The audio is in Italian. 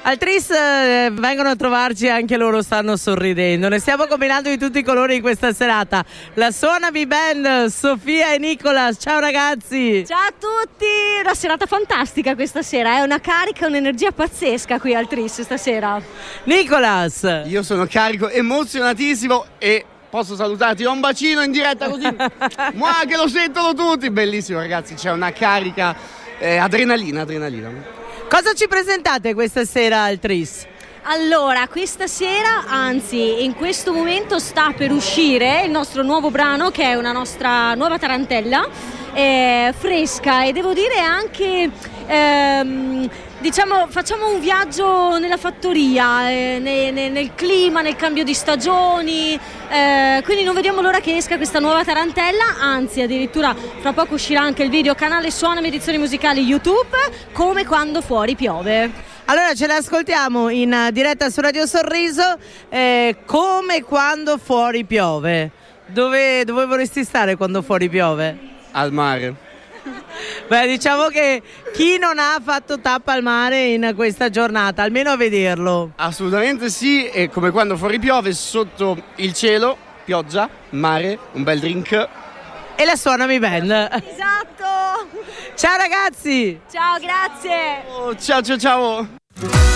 Al Tris vengono a trovarci, anche loro stanno sorridendo. Ne stiamo combinando di tutti i colori in questa serata. La Suona B-Band, Sofia e Nicolas. Ciao ragazzi! Ciao a tutti! Una serata fantastica questa sera, è una carica, un'energia pazzesca qui al Tris stasera. Nicolas! Io sono carico, emozionatissimo e posso salutarti, ho un bacino in diretta così, che lo sentono tutti, bellissimo ragazzi, c'è una carica, adrenalina. Cosa ci presentate questa sera al Tris? Allora, questa sera, anzi in questo momento sta per uscire il nostro nuovo brano, che è una nostra nuova tarantella, fresca, e devo dire anche... diciamo, facciamo un viaggio nella fattoria, nel clima, nel cambio di stagioni, quindi non vediamo l'ora che esca questa nuova tarantella, anzi addirittura fra poco uscirà anche il video canale Suonami Edizioni Musicali YouTube, Come quando fuori piove. Allora ce l'ascoltiamo in diretta su Radio Sorriso, Come quando fuori piove. Dove vorresti stare quando fuori piove? Al mare. Beh, diciamo che chi non ha fatto tappa al mare in questa giornata, almeno a vederlo. Assolutamente sì, e come quando fuori piove, sotto il cielo, pioggia, mare, un bel drink. E la Suonami Band. Esatto! Ciao ragazzi! Ciao, grazie! Oh, ciao!